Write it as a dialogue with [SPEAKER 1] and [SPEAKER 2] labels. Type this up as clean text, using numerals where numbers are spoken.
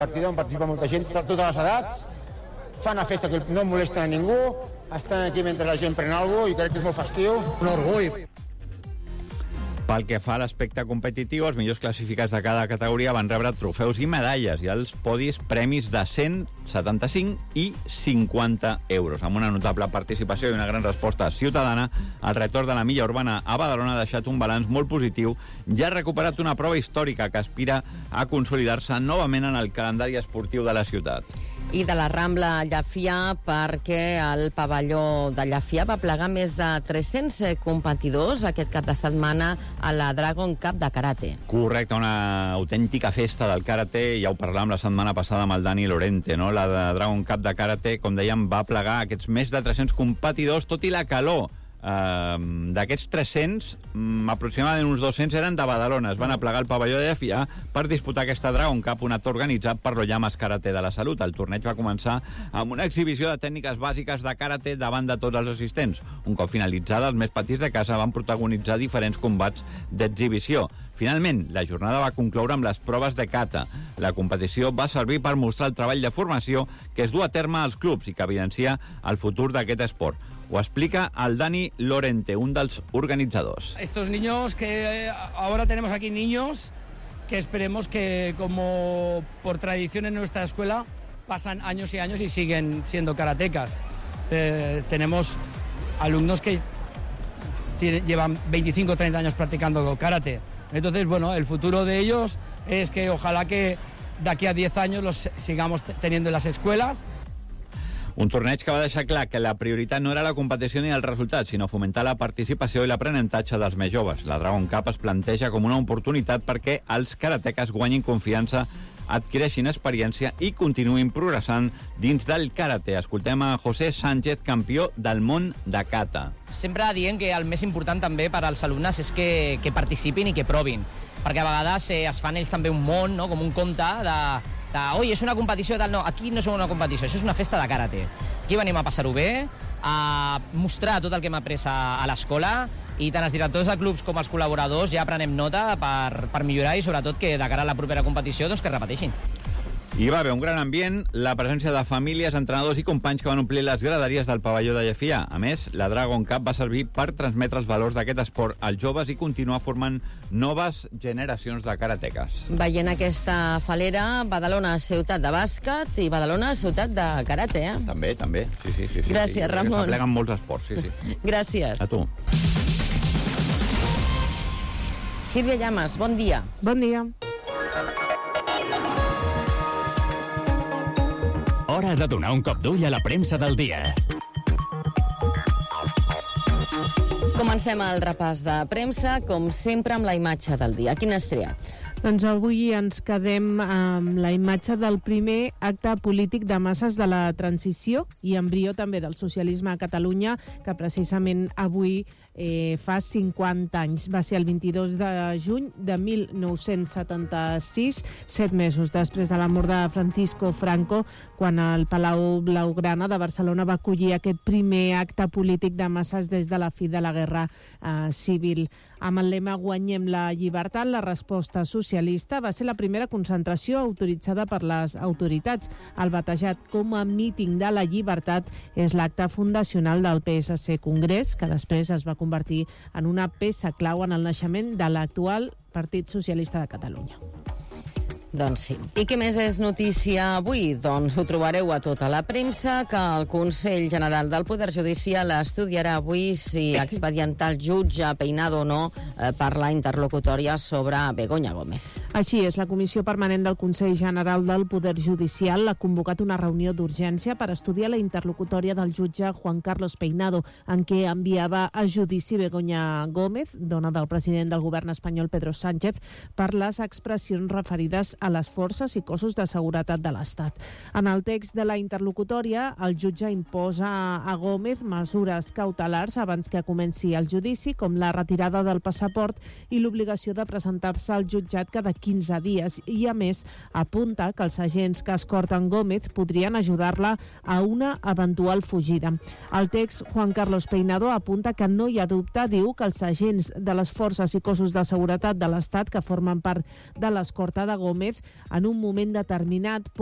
[SPEAKER 1] On participa molta gent, totes les edats, fan una festa que no molesta a ningú, estan aquí mentre la gent pren alguna cosa i crec que és molt festiu. Un orgull.
[SPEAKER 2] Pel que fa a l'aspecte competitiu, els millors classificats de cada categoria van rebre trofeus i medalles i als podis premis de 100, 75 i 50 euros. Amb una notable participació i una gran resposta ciutadana, el retorn de la milla urbana a Badalona ha deixat un balanç molt positiu i ha recuperat una prova històrica que aspira a consolidar-se novament en el calendari esportiu de la ciutat.
[SPEAKER 3] I de la Rambla a Llafià, perquè el pavelló de Llafià va plegar més de 300 competidors aquest cap de setmana a la Dragon Cup de karate.
[SPEAKER 2] Correcte, una autèntica festa del karate, ja ho parlàvem la setmana passada amb el Dani Lorente, no? La de Dragon Cup de karate, com dèiem, va plegar aquests més de 300 competidors, tot i la calor. D'aquests 300, aproximadament uns 200 eren de Badalona. Es van aplegar al pavelló de Llafià per disputar aquesta Dragon Cup, un acte organitzat per l'Ollamas Karate de la Salut. El torneig va començar amb una exhibició de tècniques bàsiques de karate davant de tots els assistents. Un cop finalitzada, els més petits de casa van protagonitzar diferents combats d'exhibició. Finalment, la jornada va concloure amb les proves de kata. La competició va servir per mostrar el treball de formació que es du a terme als clubs i que evidencia el futur d'aquest esport. Ho explica el Dani Lorente, un dels organitzadors.
[SPEAKER 4] Estos niños que ahora tenemos aquí niños que esperemos que, como por tradición en nuestra escuela, pasan años y años y siguen siendo karatecas. Tenemos alumnos que llevan 25 o 30 años practicando karate. Entonces, bueno, el futuro de ellos es que ojalá que de aquí a 10 años los sigamos teniendo en las escuelas.
[SPEAKER 2] Un torneig que va deixar clar que la prioritat no era la competició ni el resultat, sinó fomentar la participació i l'aprenentatge dels més joves. La Dragon Cup es planteja com una oportunitat perquè els karateques guanyin confiança, adquireixin experiència i continuïn progressant dins del karate. Escoltem a José Sánchez, campió del món de kata.
[SPEAKER 5] Sempre dient que el més important també per als alumnes és que participin i que provin, perquè a vegades es fan ells també un món, no? Com un conte oi, és una competició tal. No, aquí no és una competició, això és una festa de karate. Aquí venim a passar-ho bé, a mostrar tot el que hem après a l'escola, i tant els directors de clubs com els col·laboradors ja prenem nota per millorar i sobretot que de cara a la propera competició doncs que repeteixin.
[SPEAKER 2] Hi va haver un gran ambient, la presència de famílies, entrenadors i companys que van omplir les graderies del pavelló de Llafià. A més, la Dragon Cup va servir per transmetre els valors d'aquest esport als joves i continuar formant noves generacions de karateques.
[SPEAKER 3] Veient aquesta falera, Badalona, ciutat de bàsquet, i Badalona, ciutat de karate, eh?
[SPEAKER 2] També. Sí.
[SPEAKER 3] Gràcies, Ramon.
[SPEAKER 2] S'apleguen molts esports, sí.
[SPEAKER 3] Gràcies.
[SPEAKER 2] A tu.
[SPEAKER 3] Sílvia Llamas, bon dia.
[SPEAKER 6] Bon dia.
[SPEAKER 7] Hora de donar un cop d'ull a la premsa del dia.
[SPEAKER 3] Comencem el repàs de premsa, com sempre, amb la imatge del dia. Quina has triat?
[SPEAKER 6] Doncs avui ens quedem amb la imatge del primer acte polític de masses de la transició i embrió també del socialisme a Catalunya, que precisament avui fa 50 anys. Va ser el 22 de juny de 1976, 7 mesos després de la mort de Francisco Franco, quan el Palau Blaugrana de Barcelona va acollir aquest primer acte polític de masses des de la fi de la Guerra Civil. Amb el lema "Guanyem la llibertat", la resposta socialista va ser la primera concentració autoritzada per les autoritats. El batejat com a míting de la llibertat és l'acte fundacional del PSC Congrés, que després es va convertir en una peça clau en el naixement de l'actual Partit Socialista de Catalunya.
[SPEAKER 3] Doncs sí. I què més és notícia avui? Doncs ho trobareu a tota la premsa, que el Consell General del Poder Judicial estudiarà avui si expedientar el jutge Peinado o no per la interlocutòria sobre Begoña Gómez.
[SPEAKER 6] Així és, la Comissió Permanent del Consell General del Poder Judicial ha convocat una reunió d'urgència per estudiar la interlocutòria del jutge Juan Carlos Peinado, en què enviava a judici Begoña Gómez, dona del president del govern espanyol Pedro Sánchez, per les expressions referides a les forces i cossos de seguretat de l'Estat. En el text de la interlocutòria, el jutge imposa a Gómez mesures cautelars abans que comenci el judici, com la retirada del passaport i l'obligació de presentar-se al jutjat cada 15 dies i, a més, apunta que els agents que escorten Gómez podrien ajudar-la a una eventual fugida. Al text, Juan Carlos Peinado apunta que no hi ha dubte, diu que els agents de les forces i cossos de seguretat de l'Estat que formen part de l'escorta de Gómez en un moment determinat